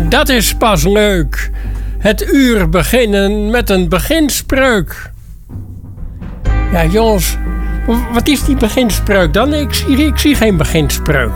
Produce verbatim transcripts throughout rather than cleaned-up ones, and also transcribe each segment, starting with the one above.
Dat is pas leuk. Het uur beginnen met een beginspreuk. Ja, jongens, wat is die beginspreuk dan? Ik zie, ik zie geen beginspreuk.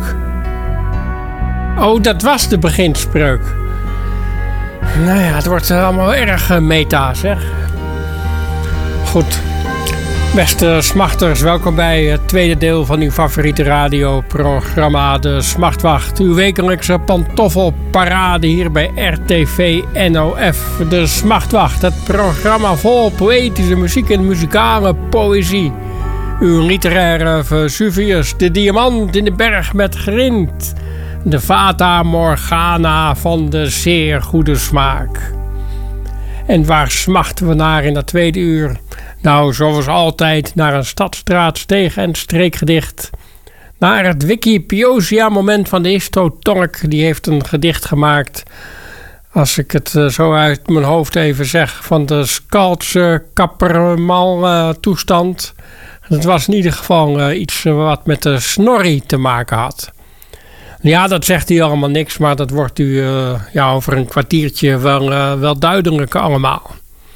Oh, dat was de beginspreuk. Nou ja, het wordt allemaal erg uh, meta, zeg. Goed. Beste smachters, welkom bij het tweede deel van uw favoriete radioprogramma De Smachtwacht. Uw wekelijkse pantoffelparade hier bij R T V N O F. De Smachtwacht, het programma vol poëtische muziek en muzikale poëzie. Uw literaire Vesuvius, de diamant in de berg met grind. De Fata Morgana van de zeer goede smaak. En waar smachten we naar in dat tweede uur? Nou, zoals altijd, naar een stadstraat, steeg en streekgedicht. Naar het Wikipiosia-moment van de Histotonk. Die heeft een gedicht gemaakt, als ik het uh, zo uit mijn hoofd even zeg, van de Schaltse kappermal-toestand. Uh, het was in ieder geval uh, iets uh, wat met de snorrie te maken had. Ja, dat zegt hij allemaal niks, maar dat wordt u uh, ja, over een kwartiertje wel, uh, wel duidelijk allemaal.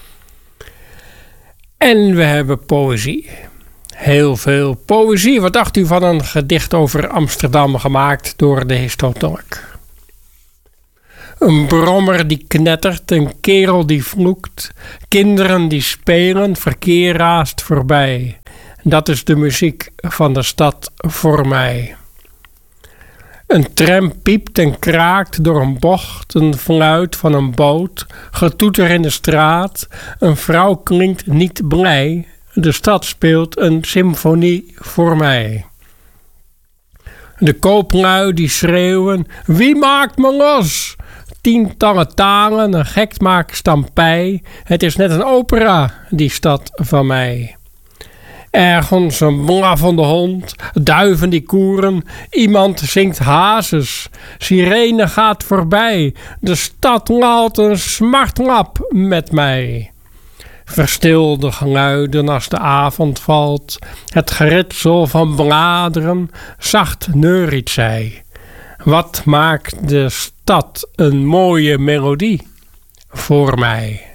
En we hebben poëzie. Heel veel poëzie. Wat dacht u van een gedicht over Amsterdam gemaakt door de Histotonk? Een brommer die knettert, een kerel die vloekt, kinderen die spelen, verkeer raast voorbij. Dat is de muziek van de stad voor mij. Een tram piept en kraakt door een bocht, een fluit van een boot, getoeter in de straat, een vrouw klinkt niet blij, de stad speelt een symfonie voor mij. De kooplui die schreeuwen, wie maakt me los? Tientallen talen, een gek maakt stampij, het is net een opera, die stad van mij. Ergens een blaffende hond, duiven die koeren, iemand zingt hazes, sirene gaat voorbij, de stad laat een smartlap met mij. Verstilde geluiden als de avond valt, het geritsel van bladeren, zacht neuriet zij. Wat maakt de stad een mooie melodie voor mij?